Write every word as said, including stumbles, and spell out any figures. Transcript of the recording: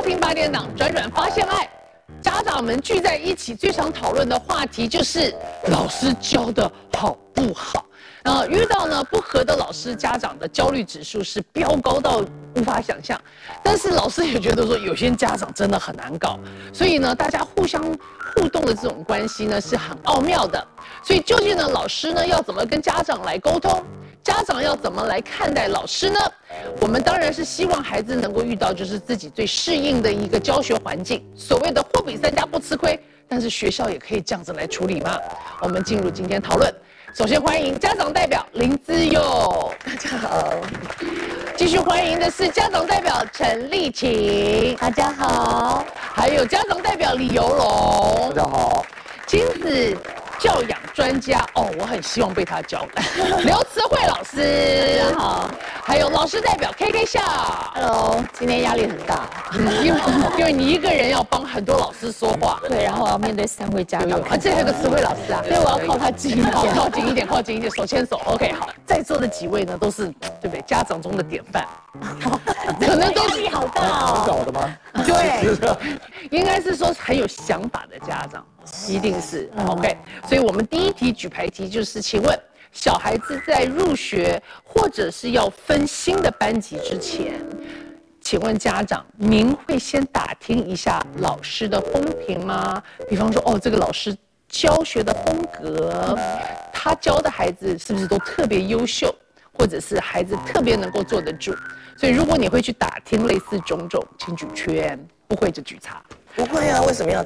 听八点档，转转发现爱。家长们聚在一起，最常讨论的话题就是老师教的好不好。呃，遇到呢不合的老师，家长的焦虑指数是飙高到无法想象。但是老师也觉得说，有些家长真的很难搞，所以呢，大家互相互动的这种关系呢是很奥妙的。所以究竟呢，老师呢要怎么跟家长来沟通？家长要怎么来看待老师呢？我们当然是希望孩子能够遇到就是自己最适应的一个教学环境。所谓的货比三家不吃亏，但是学校也可以这样子来处理吗？我们进入今天讨论。首先欢迎家长代表林姿佑， 大家好。 继续欢迎的是家长代表陈丽琴， 大家好。 还有家长代表李游龙， 大家好。 亲子教养专家哦，我很希望被他教。刘慈慧老师， 大家好。 还有老师代表 K K 笑 ，Hello， 今天压力很大， 因为因为你一个人要帮很多老师说话， 对，然后我要面对三位家长， 而且还有个慈慧老师啊， 所以我要靠他近一点， 靠近一点，靠近一点，手牵手 ，OK， 好，在座的几位呢都是对不对？家长中的典范， 可能都压力好大哦， 找的吗？ 对，应该是说很有想法的家长，一定是 OK。所以我们第一题举牌题就是，请问小孩子在入学或者是要分新的班级之前，请问家长，您会先打听一下老师的风评吗？比方说，哦，这个老师教学的风格，他教的孩子是不是都特别优秀，或者是孩子特别能够坐得住？所以，如果你会去打听类似种种，请举圈；不会就举叉。 不会啊，为什么要